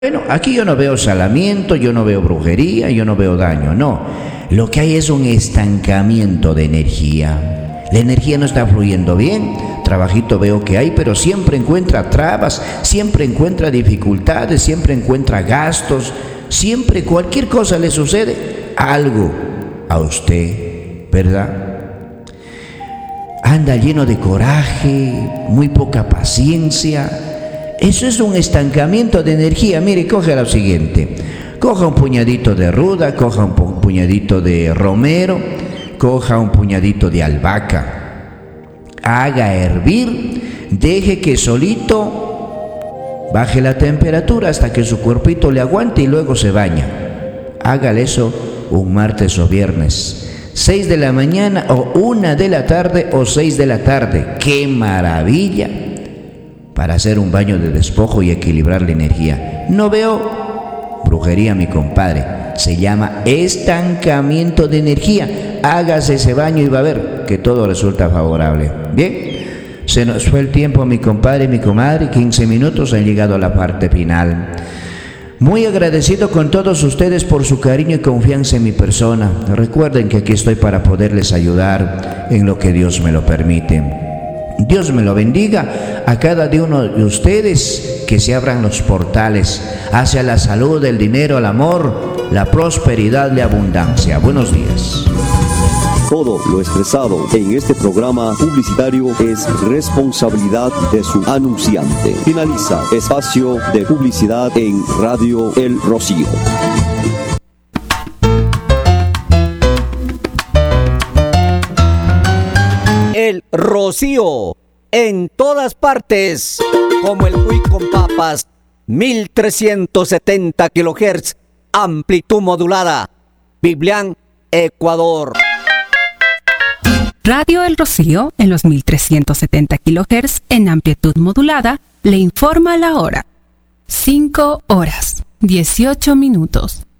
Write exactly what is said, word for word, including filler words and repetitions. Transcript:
Bueno, aquí yo no veo salamiento, yo no veo brujería, yo no veo daño, no. Lo que hay es un estancamiento de energía. La energía no está fluyendo bien, trabajito veo que hay, pero siempre encuentra trabas, siempre encuentra dificultades, siempre encuentra gastos, siempre cualquier cosa le sucede, algo a usted, ¿verdad? Anda lleno de coraje, muy poca paciencia. Eso es un estancamiento de energía. Mire, coge lo siguiente. Coja un puñadito de ruda, coja un puñadito de romero, coja un puñadito de albahaca. Haga hervir, deje que solito baje la temperatura hasta que su cuerpito le aguante y luego se baña. Hágale eso un martes o viernes. seis de la mañana o una de la tarde o seis de la tarde. ¡Qué maravilla! Para hacer un baño de despojo y equilibrar la energía. No veo brujería, mi compadre. Se llama estancamiento de energía. Hágase ese baño y va a ver que todo resulta favorable. Bien, se nos fue el tiempo, mi compadre y mi comadre. quince minutos han llegado a la parte final. Muy agradecido con todos ustedes por su cariño y confianza en mi persona. Recuerden que aquí estoy para poderles ayudar en lo que Dios me lo permite. Dios me lo bendiga a cada uno de ustedes, que se abran los portales hacia la salud, el dinero, el amor, la prosperidad, la abundancia. Buenos días. Todo lo expresado en este programa publicitario es responsabilidad de su anunciante. Finaliza espacio de publicidad en Radio El Rocío. El Rocío, en todas partes, como el Cuy con papas, mil trescientos setenta kilohertz, amplitud modulada, Biblián, Ecuador. Radio El Rocío, en los mil trescientos setenta kilohertz, en amplitud modulada, le informa la hora. cinco horas, dieciocho minutos.